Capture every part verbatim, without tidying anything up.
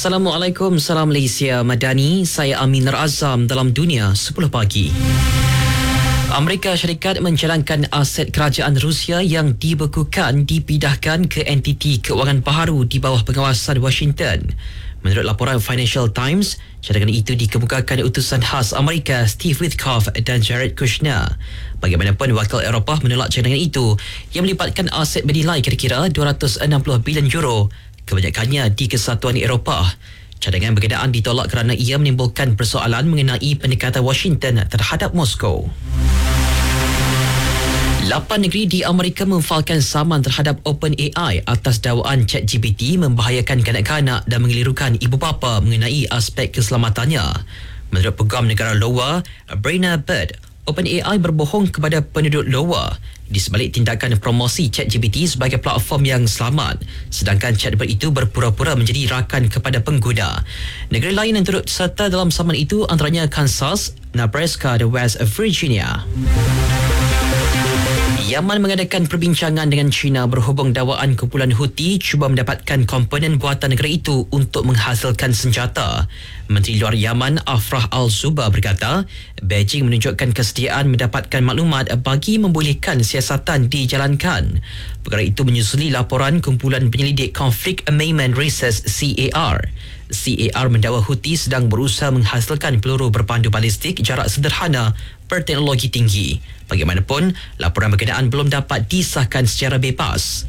Assalamualaikum, salam Malaysia Madani. Saya Amin Azam dalam Dunia sepuluh pagi. Amerika Syarikat mencadankan aset kerajaan Rusia yang dibekukan dipindahkan ke entiti keuangan baharu di bawah pengawasan Washington. Menurut laporan Financial Times, cadangan itu dikemukakan utusan khas Amerika Steve Witkoff dan Jared Kushner. Bagaimanapun, wakil Eropah menolak cadangan itu yang melibatkan aset bernilai kira-kira dua ratus enam puluh bilion euro, kebanyakannya di Kesatuan Eropah. Cadangan berkenaan ditolak kerana ia menimbulkan persoalan mengenai pendekatan Washington terhadap Moskow. Lapan negeri di Amerika memfalkan saman terhadap OpenAI atas dakwaan ChatGPT membahayakan kanak-kanak dan mengelirukan ibu bapa mengenai aspek keselamatannya. Menurut Peguam Negara Iowa, Brenna Bird, OpenAI berbohong kepada penduduk Iowa di sebalik tindakan promosi ChatGPT sebagai platform yang selamat, sedangkan chatbot itu berpura-pura menjadi rakan kepada pengguna. Negeri lain yang turut serta dalam saman itu antaranya Kansas, Nebraska dan West Virginia. Yaman mengadakan perbincangan dengan China berhubung dakwaan kumpulan Houthi cuba mendapatkan komponen buatan negara itu untuk menghasilkan senjata. Menteri Luar Yaman Afrah Al-Zuba berkata, Beijing menunjukkan kesediaan mendapatkan maklumat bagi membolehkan siasatan dijalankan. Perkara itu menyusuli laporan kumpulan penyelidik Conflict Amendment Research C A R. C A R mendakwa Houthi sedang berusaha menghasilkan peluru berpandu balistik jarak sederhana berteknologi tinggi. Bagaimanapun, laporan berkenaan belum dapat disahkan secara bebas.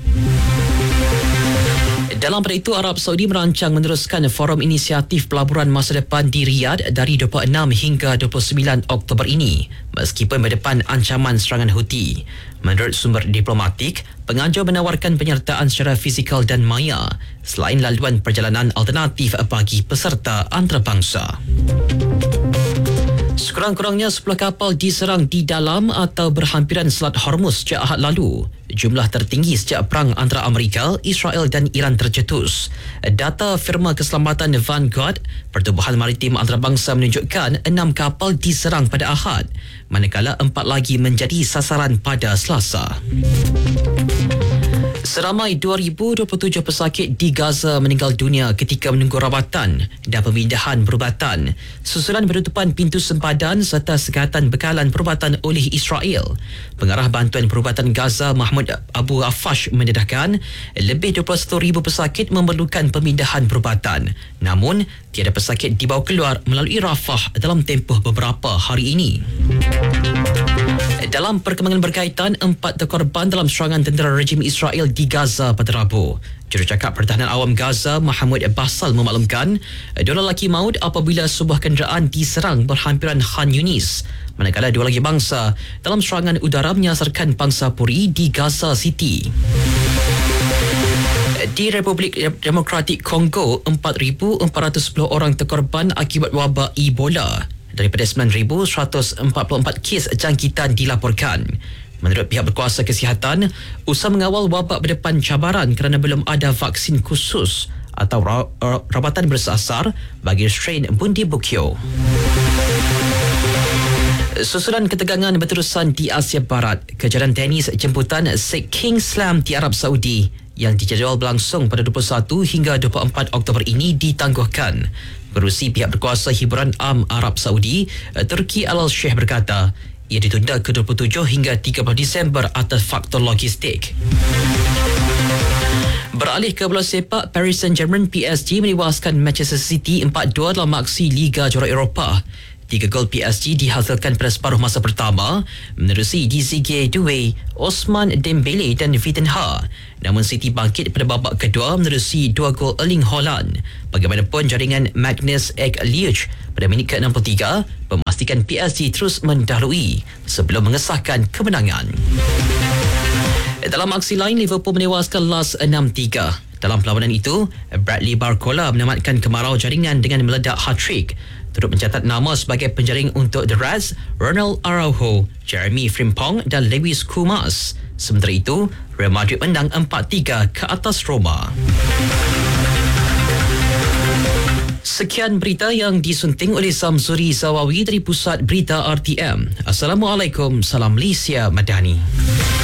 Dalam pada itu, Arab Saudi merancang meneruskan forum inisiatif pelaburan masa depan di Riyadh dari dua puluh enam hingga dua puluh sembilan Oktober ini, meskipun berdepan ancaman serangan Houthi. Menurut sumber diplomatik, pengajar menawarkan penyertaan secara fizikal dan maya, selain laluan perjalanan alternatif bagi peserta antarabangsa. Sekurang-kurangnya sepuluh kapal diserang di dalam atau berhampiran Selat Hormuz sejak Ahad lalu. Jumlah tertinggi sejak perang antara Amerika, Israel dan Iran tercetus. Data firma keselamatan Vanguard, Pertubuhan Maritim Antarabangsa menunjukkan enam kapal diserang pada Ahad, manakala empat lagi menjadi sasaran pada Selasa. Seramai dua ribu dua puluh tujuh pesakit di Gaza meninggal dunia ketika menunggu rawatan dan pemindahan perubatan susulan penutupan pintu sempadan serta sekatan bekalan perubatan oleh Israel. Pengarah Bantuan Perubatan Gaza Mahmud Abu Afash mendedahkan lebih dua puluh satu ribu pesakit memerlukan pemindahan perubatan. Namun, tiada pesakit dibawa keluar melalui Rafah dalam tempoh beberapa hari ini. Dalam perkembangan berkaitan, empat terkorban dalam serangan tentera rejim Israel di Gaza pada Rabu. Jurucakap Pertahanan Awam Gaza, Mahmud Basal memaklumkan, dua lelaki maut apabila sebuah kenderaan diserang berhampiran Khan Yunis, manakala dua lagi bangsa dalam serangan udara menyasarkan bangsa Puri di Gaza City. Di Republik Demokratik Kongo, empat ribu empat ratus sepuluh orang terkorban akibat wabak Ebola. Daripada sembilan ribu seratus empat puluh empat kes jangkitan dilaporkan. Menurut pihak berkuasa kesihatan, usaha mengawal wabak berdepan cabaran kerana belum ada vaksin khusus atau ra- ra- rawatan bersasar bagi strain Bundibugyo. Susulan ketegangan berterusan di Asia Barat, kejuaraan tenis jemputan King Slam di Arab Saudi yang dijadual berlangsung pada dua puluh satu hingga dua puluh empat Oktober ini ditangguhkan. Kerusi pihak berkuasa hiburan am Arab Saudi, Turki Al-Sheikh berkata, ia ditunda ke dua puluh tujuh hingga tiga puluh Disember atas faktor logistik. Beralih ke bola sepak, Paris Saint-Germain P S G menewaskan Manchester City empat dua dalam aksi Liga Juara Eropah. Tiga gol P S G dihasilkan pada separuh masa pertama menerusi Desiree Doué, Osman Dembele dan Vitinha. Namun City bangkit pada babak kedua menerusi dua gol Erling Haaland. Bagaimanapun, jaringan Magnus Ek-Liuch pada minit ke enam puluh tiga memastikan P S G terus mendahului sebelum mengesahkan kemenangan. Dalam aksi lain, Liverpool menewaskan Lens enam tiga. Dalam perlawanan itu, Bradley Barcola menamatkan kemarau jaringan dengan meledak hat-trick. Turut mencatat nama sebagai penjaring untuk The Reds, Ronald Araujo, Jeremy Frimpong dan Lewis Kumas. Sementara itu, Real Madrid menang empat tiga ke atas Roma. Sekian berita yang disunting oleh Samsuri Zawawi dari Pusat Berita R T M. Assalamualaikum, salam Malaysia Madani.